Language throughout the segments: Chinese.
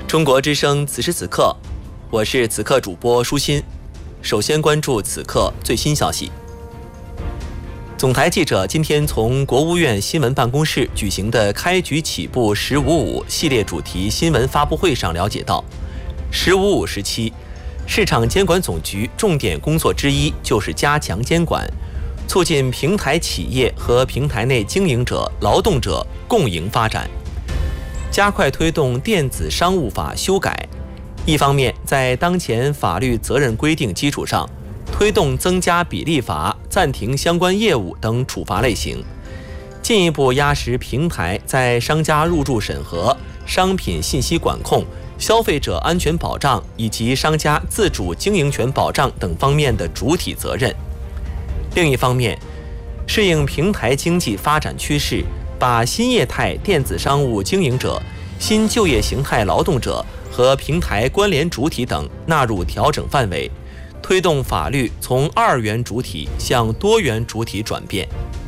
中国之声此时此刻，我是此刻主播舒心。首先关注此刻最新消息。总台记者今天从国务院新闻办公室举行的开局起步“1055”系列主题新闻发布会上了解到，“1055”时期，市场监管总局重点工作之一就是加强监管，促进平台企业和平台内经营者、劳动者共赢发展，加快推动电子商务法修改。一方面，在当前法律责任规定基础上，推动增加比例罚、暂停相关业务等处罚类型，进一步压实平台在商家入驻审核、商品信息管控、消费者安全保障以及商家自主经营权保障等方面的主体责任。另一方面，适应平台经济发展趋势，把新业态电子商务经营者、新就业形态劳动者和平台关联主体等纳入调整范围，推动法律从2元主体向多元主体转变。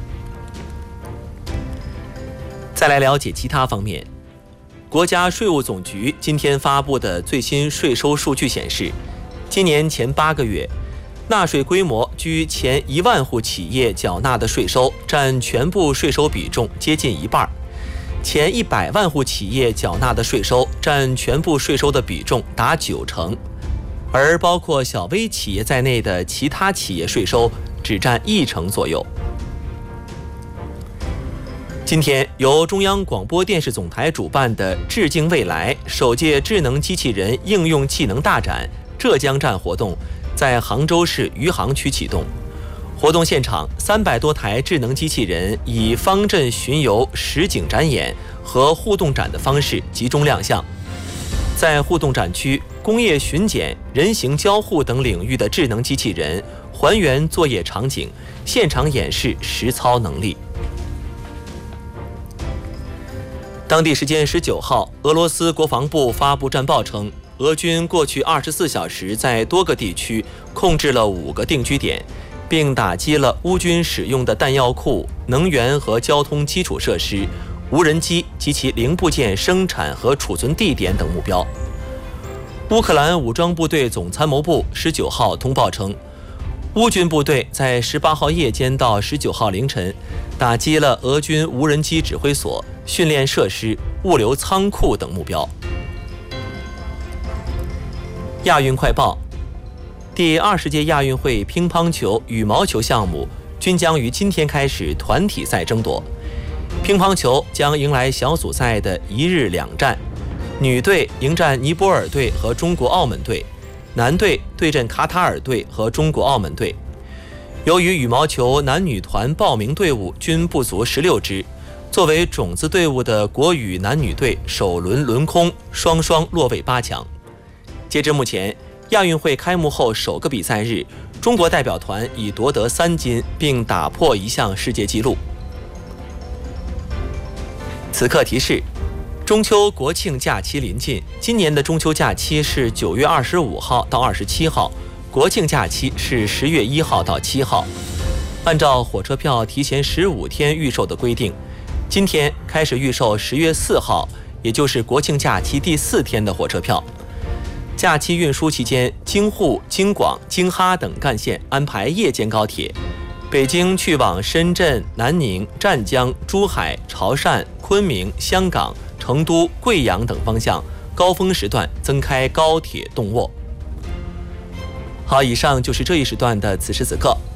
再来了解其他方面，国家税务总局今天发布的最新税收数据显示，今年前8个月，纳税规模居前1万户企业缴纳的税收占全部税收比重接近一半，前100万户企业缴纳的税收占全部税收的比重达90%，而包括小微企业在内的其他企业税收只占1%左右。今天，由中央广播电视总台主办的“致敬未来”首届智能机器人应用技能大展浙江站活动在杭州市余杭区启动。活动现场，300多台智能机器人以方阵巡游、实景展演和互动展的方式集中亮相。在互动展区，工业巡检、人形交互等领域的智能机器人还原作业场景，现场演示实操能力。当地时间19号，俄罗斯国防部发布战报称，俄军过去24小时在多个地区控制了5个定居点，并打击了乌军使用的弹药库、能源和交通基础设施、无人机及其零部件生产和储存地点等目标。乌克兰武装部队总参谋部19号通报称，乌军部队在18号夜间到19号凌晨打击了俄军无人机指挥所、训练设施、物流仓库等目标。亚运快报：第20届亚运会乒乓球、羽毛球项目均将于今天开始团体赛争夺。乒乓球将迎来小组赛的1日2战，女队迎战尼泊尔队和中国澳门队，男队对阵卡塔尔队和中国澳门队。由于羽毛球男女团报名队伍均不足16支，作为种子队伍的国羽男女队首轮轮空，双双落位8强。截至目前，亚运会开幕后首个比赛日，中国代表团已夺得3金，并打破一项世界纪录。此刻提示：中秋国庆假期临近，今年的中秋假期是9月25号到27号，国庆假期是10月1号到7号。按照火车票提前15天预售的规定，今天开始预售10月4号，也就是国庆假期第4天的火车票。假期运输期间，京沪、京广、京哈等干线安排夜间高铁，北京去往深圳、南宁、湛江、珠海、潮汕、昆明、香港、成都、贵阳等方向高峰时段增开高铁动卧。好，以上就是这一时段的此时此刻。